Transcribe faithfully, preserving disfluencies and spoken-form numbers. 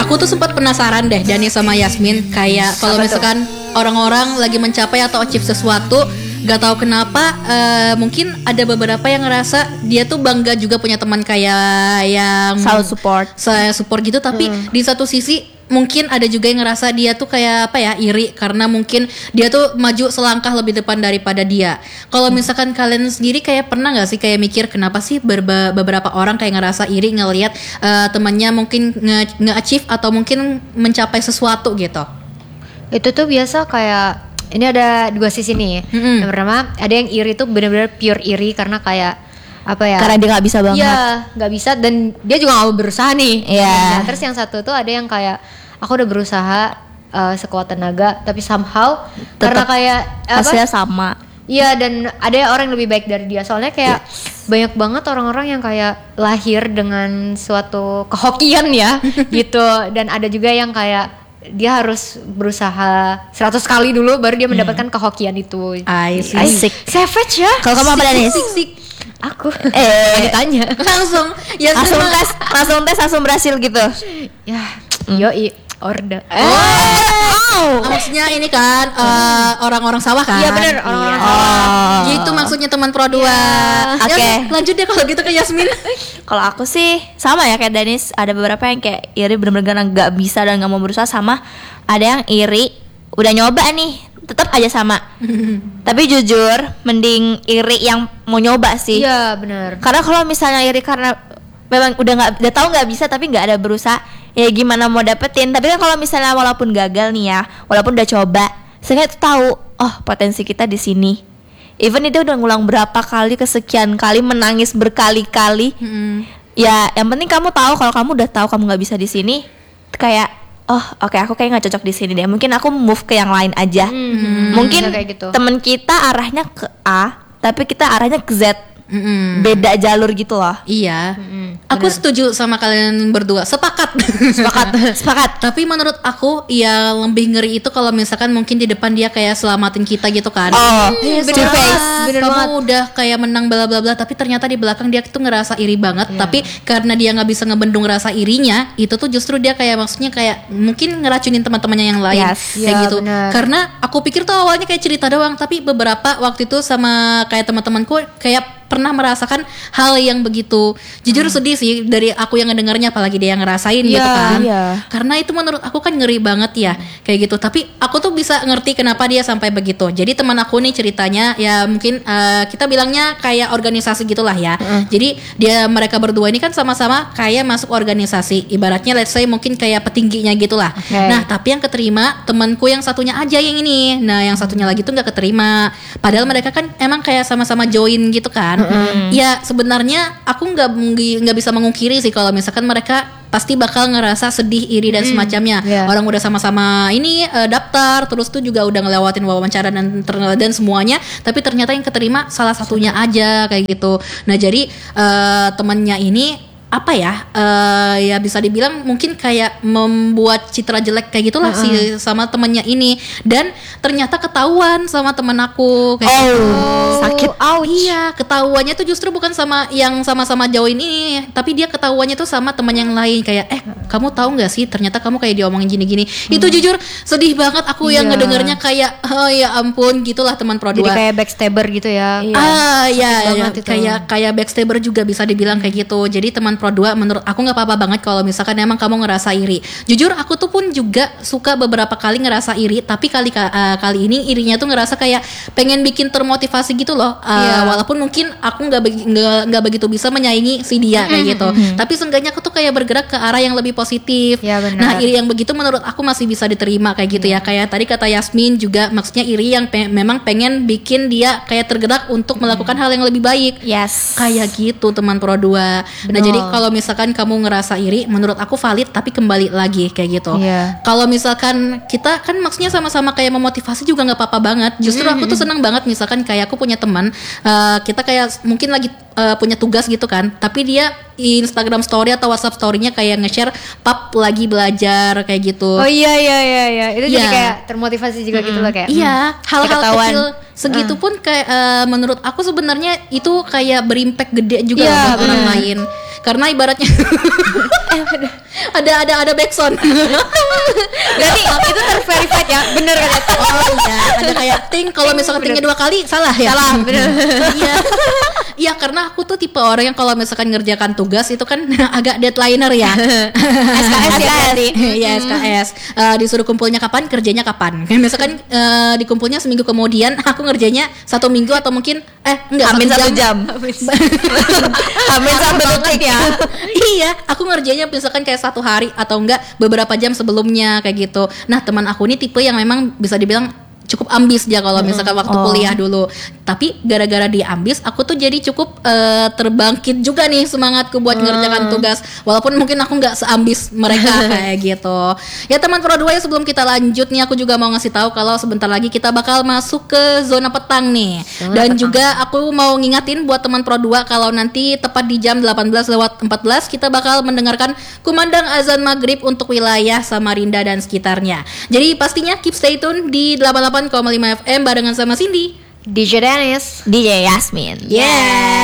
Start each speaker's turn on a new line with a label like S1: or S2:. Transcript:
S1: aku tuh sempat penasaran deh Dani sama Yasmin, kayak kalau misalkan orang-orang lagi mencapai atau achieve sesuatu, gak tahu kenapa uh, mungkin ada beberapa yang ngerasa dia tuh bangga juga punya teman kayak yang
S2: selalu support,
S1: saya support gitu. Tapi hmm. di satu sisi mungkin ada juga yang ngerasa dia tuh kayak apa ya, iri karena mungkin dia tuh maju selangkah lebih depan daripada dia. Kalau misalkan kalian sendiri kayak pernah nggak sih kayak mikir kenapa sih berba- beberapa orang kayak ngerasa iri ngelihat uh, temannya mungkin nge- nge-achieve atau mungkin mencapai sesuatu gitu?
S3: Itu tuh biasa kayak ini ada dua sisi nih. Mm-hmm. Yang pertama ada yang iri tuh benar-benar pure iri karena kayak apa ya?
S2: Karena dia nggak bisa banget.
S3: Iya, nggak bisa dan dia juga nggak mau berusaha nih.
S2: Iya. Yeah.
S3: Nah, terus yang satu tuh ada yang kayak aku udah berusaha uh, sekuat tenaga tapi somehow tetap karena kayak
S2: hasilnya sama.
S3: Iya, dan ada orang yang lebih baik dari dia. Soalnya kayak yes. banyak banget orang-orang yang kayak lahir dengan suatu kehokian ya gitu. Dan ada juga yang kayak dia harus berusaha seratus kali dulu baru dia mendapatkan hmm. kehokian itu.
S1: Asik.
S3: Savage ya.
S2: Kalau kamu apa Danis?
S3: Aku
S2: eh
S3: ditanya
S1: langsung
S2: ya langsung tes langsung tes langsung berhasil gitu.
S3: Ya, mm. yoi order.
S1: Oh. Oh. Maksudnya ini kan uh, orang-orang sawah kan?
S3: Iya benar, orang-orang
S1: iya.
S3: sawah.
S1: Oh. Gitu maksudnya teman Pro dua.
S2: Yeah. Oke. Okay.
S1: Ya, lanjut deh kalau gitu ke Yasmin.
S2: Kalau aku sih sama ya kayak Danis, ada beberapa yang kayak iri bener-bener gak bisa dan gak mau berusaha, sama ada yang iri udah nyoba nih tetap aja sama. Tapi jujur mending iri yang mau nyoba sih.
S3: Iya benar.
S2: Karena kalau misalnya iri karena memang udah nggak udah tahu nggak bisa tapi nggak ada berusaha, ya gimana mau dapetin. Tapi kan kalau misalnya walaupun gagal nih ya, walaupun udah coba, seenggaknya tuh tahu oh potensi kita di sini. Even itu udah ngulang berapa kali, kesekian kali, menangis berkali-kali. Mm-hmm. Ya yang penting kamu tahu kalau kamu udah tahu kamu nggak bisa di sini, kayak oh oke okay, aku kayak nggak cocok di sini deh, mungkin aku move ke yang lain aja. Mm-hmm. Mungkin gitu. Temen kita arahnya ke A tapi kita arahnya ke Z. Mm-hmm. Beda jalur gitu loh.
S1: Iya. Mm-hmm. Aku setuju sama kalian berdua. Sepakat.
S2: Sepakat. Sepakat.
S1: Tapi menurut aku ya lebih ngeri itu kalau misalkan mungkin di depan dia kayak selamatin kita gitu kan.
S2: Oh,
S1: hey,
S2: bener
S1: face. Bener kamu banget. Udah kayak menang bla bla bla, tapi ternyata di belakang dia tuh ngerasa iri banget. Yeah. Tapi karena dia nggak bisa ngebendung rasa irinya, itu tuh justru dia kayak maksudnya kayak mungkin ngeracunin teman-temannya yang lain.
S2: Yes.
S1: Kayak yeah, gitu. Bener. Karena aku pikir tuh awalnya kayak cerita doang, tapi beberapa waktu itu sama kayak teman-temanku kayak pernah merasakan hal yang begitu. Jujur hmm. sedih sih dari aku yang ngedengarnya, apalagi dia yang ngerasain yeah, gitu kan. Yeah. Karena itu menurut aku kan ngeri banget ya, kayak gitu. Tapi aku tuh bisa ngerti kenapa dia sampai begitu. Jadi teman aku nih ceritanya ya mungkin uh, kita bilangnya kayak organisasi gitulah ya. Mm. Jadi dia mereka berdua ini kan sama-sama kayak masuk organisasi. Ibaratnya let's say mungkin kayak petingginya gitulah. Okay. Nah, tapi yang keterima temanku yang satunya aja yang ini. Nah, yang satunya lagi tuh nggak keterima. Padahal mereka kan emang kayak sama-sama join gitu kan. Mm-hmm. Ya sebenarnya aku nggak nggak bisa mengungkiri sih kalau misalkan mereka pasti bakal ngerasa sedih, iri dan mm, semacamnya. Yeah. Orang udah sama-sama ini uh, daftar, terus tuh juga udah ngelewatin wawancara dan dan semuanya, tapi ternyata yang keterima salah satunya aja kayak gitu. Nah jadi uh, temannya ini apa ya uh, ya bisa dibilang mungkin kayak membuat citra jelek kayak gitulah uh-uh. si sama temennya ini, dan ternyata ketahuan sama temen aku kayak
S2: oh,
S1: gitu.
S2: Sakit.
S1: Ouch. Iya, ketahuannya tuh justru bukan sama yang sama-sama join ini, tapi dia ketahuannya tuh sama teman yang lain kayak eh kamu tahu nggak sih ternyata kamu kayak diomongin gini-gini. Hmm. Itu jujur sedih banget aku yeah. yang ngedengernya kayak oh ya ampun gitulah teman Pro dua.
S3: Jadi kayak backstabber gitu ya.
S1: Ah ya, ya kayak kayak backstabber juga bisa dibilang kayak gitu. Jadi teman Pro dua menurut aku nggak apa-apa banget kalau misalkan emang kamu ngerasa iri. Jujur aku tuh pun juga suka beberapa kali ngerasa iri, tapi kali uh, kali ini irinya tuh ngerasa kayak pengen bikin termotivasi gitu loh. Uh, yeah. Walaupun mungkin aku nggak nggak nggak begitu bisa menyaingi si dia kayak gitu. Mm-hmm. Tapi seenggaknya aku tuh kayak bergerak ke arah yang lebih positif.
S3: Yeah,
S1: nah iri yang begitu menurut aku masih bisa diterima kayak gitu yeah. ya. Kayak tadi kata Yasmin juga maksudnya iri yang pe- memang pengen bikin dia kayak tergerak untuk melakukan mm. hal yang lebih baik.
S2: Yes.
S1: Kayak gitu teman Pro dua. Nah jadi kalau misalkan kamu ngerasa iri, menurut aku valid, tapi kembali lagi kayak gitu. Yeah. Kalau misalkan kita kan maksudnya sama-sama kayak memotivasi juga nggak apa-apa banget. Justru mm-hmm. aku tuh senang banget misalkan kayak aku punya teman, uh, kita kayak mungkin lagi uh, punya tugas gitu kan, tapi dia Instagram story atau WhatsApp story-nya kayak nge-share pap lagi belajar kayak gitu.
S3: Oh iya iya iya iya. Itu yeah. jadi kayak termotivasi juga mm-hmm. gitu loh kayak.
S1: Iya, hmm. hal-hal kecil segitu
S3: uh.
S1: pun kayak uh, menurut aku sebenarnya itu kayak berimpact gede juga yeah,
S3: buat
S1: orang lain. Karena ibaratnya ada ada ada backsound.
S3: Berarti itu terverified ya, bener kan?
S1: Oh iya, ada kayak ting kalau misalkan tingnya dua kali salah ya.
S3: Salah, bener.
S1: Iya. Iya, karena aku tuh tipe orang yang kalau misalkan ngerjakan tugas itu kan agak deadlineer ya.
S2: S K S ya nanti.
S1: Iya, S K S. Eh, disuruh kumpulnya kapan, kerjanya kapan. Kan misalkan eh, dikumpulnya seminggu kemudian, aku ngerjanya satu minggu atau mungkin eh enggak
S2: Hamin satu jam. Hamin satu detik ya.
S1: Iya, aku ngerjainnya misalkan kayak satu hari atau enggak beberapa jam sebelumnya kayak gitu. Nah, teman aku ini tipe yang memang bisa dibilang cukup ambis dia kalau misalkan waktu
S2: Oh.
S1: kuliah dulu. Tapi gara-gara dia ambis, aku tuh jadi cukup eh, terbangkit juga nih semangatku buat ngerjakan tugas. Walaupun mungkin aku nggak seambis mereka kayak gitu. Ya teman Pro dua ya, sebelum kita lanjut nih, aku juga mau ngasih tahu kalau sebentar lagi kita bakal masuk ke zona petang nih.
S3: Zona
S1: Dan
S3: petang.
S1: juga aku mau ngingatin buat teman Pro dua kalau nanti tepat di jam delapan belas lewat empat belas kita bakal mendengarkan kumandang azan maghrib untuk wilayah Samarinda dan sekitarnya. Jadi pastinya keep stay tune di delapan puluh delapan koma lima F M barengan sama Cindy.
S3: D J Dennis.
S2: D J Yasmin.
S1: Yeah.